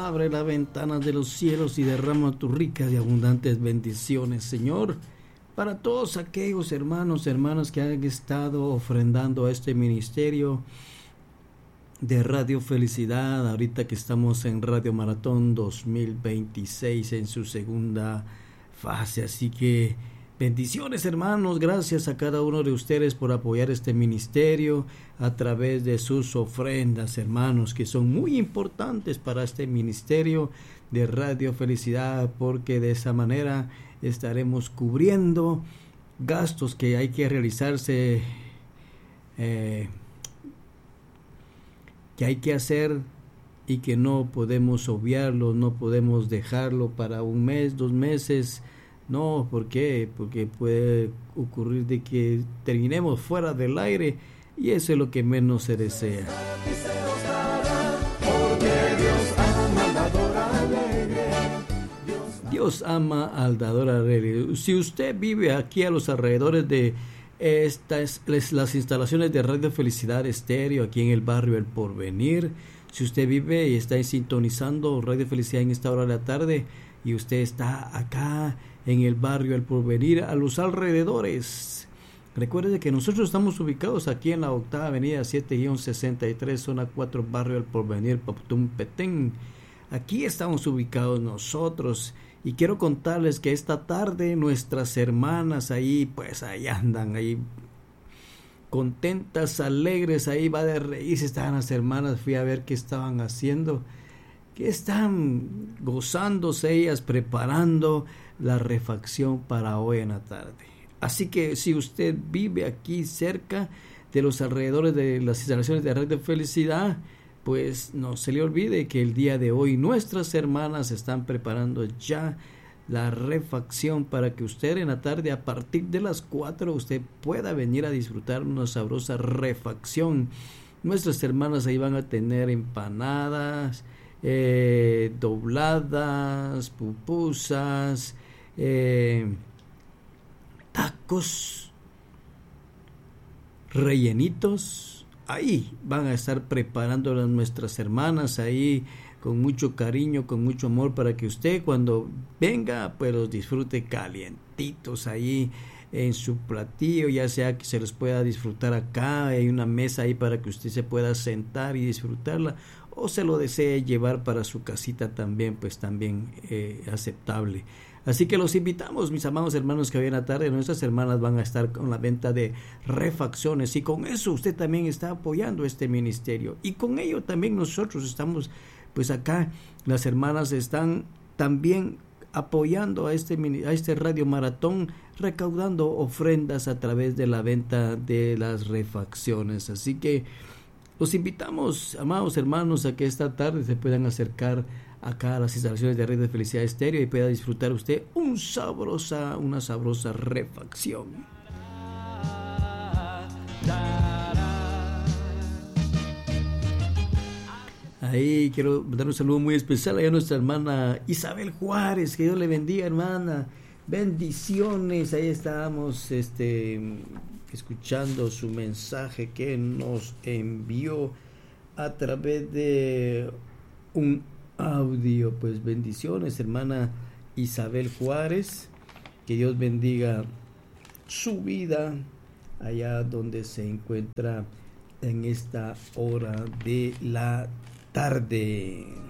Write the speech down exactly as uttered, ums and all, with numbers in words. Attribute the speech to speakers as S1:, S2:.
S1: abre las ventanas de los cielos y derrama tus ricas y abundantes bendiciones, Señor, para todos aquellos hermanos, hermanas que han estado ofrendando a este ministerio de Radio Felicidad, ahorita que estamos en Radio Maratón dos mil veintiséis en su segunda fase. Así que bendiciones, hermanos, gracias a cada uno de ustedes por apoyar este ministerio a través de sus ofrendas, hermanos, que son muy importantes para este ministerio de Radio Felicidad, porque de esa manera estaremos cubriendo gastos que hay que realizarse, eh, que hay que hacer y que no podemos obviarlo, no podemos dejarlo para un mes, dos meses. No, ¿por qué? Porque puede ocurrir de que terminemos fuera del aire y eso es lo que menos se desea. Dios ama al dador alegre. Si usted vive aquí a los alrededores de estas las instalaciones de Radio Felicidad Estéreo, aquí en el barrio El Porvenir, si usted vive y está sintonizando Radio Felicidad en esta hora de la tarde y usted está acá en el barrio El Porvenir, a los alrededores, recuerde que nosotros estamos ubicados aquí en la octava avenida siete sesenta y tres, zona cuatro, barrio El Porvenir, Poptún, Petén. Aquí estamos ubicados nosotros. Y quiero contarles que esta tarde nuestras hermanas ahí, pues ahí andan, ahí contentas, alegres, ahí va de reírse, estaban las hermanas, fui a ver qué estaban haciendo, que están gozándose ellas, preparando la refacción para hoy en la tarde. Así que si usted vive aquí cerca de los alrededores de las instalaciones de Radio Felicidad, pues no se le olvide que el día de hoy nuestras hermanas están preparando ya la refacción para que usted en la tarde a partir de las cuatro usted pueda venir a disfrutar una sabrosa refacción. Nuestras hermanas ahí van a tener empanadas, eh, dobladas, pupusas, eh, tacos rellenitos. Ahí van a estar preparándolas nuestras hermanas ahí con mucho cariño, con mucho amor, para que usted cuando venga pues los disfrute calientitos ahí en su platillo, ya sea que se los pueda disfrutar acá, hay una mesa ahí para que usted se pueda sentar y disfrutarla, o se lo desee llevar para su casita también, pues también eh, aceptable. Así que los invitamos, mis amados hermanos, que hoy en la tarde nuestras hermanas van a estar con la venta de refacciones y con eso usted también está apoyando este ministerio y con ello también nosotros estamos, pues acá las hermanas están también apoyando a este, a este Radio Maratón, recaudando ofrendas a través de la venta de las refacciones. Así que los invitamos, amados hermanos, a que esta tarde se puedan acercar acá a las instalaciones de Red de Felicidad Estéreo y pueda disfrutar usted un sabrosa, una sabrosa refacción. Ahí quiero dar un saludo muy especial a nuestra hermana Isabel Juárez, que Dios le bendiga, hermana, bendiciones. Ahí estábamos este, escuchando su mensaje que nos envió a través de un audio. Pues bendiciones, hermana Isabel Juárez, que Dios bendiga su vida allá donde se encuentra en esta hora de la tarde.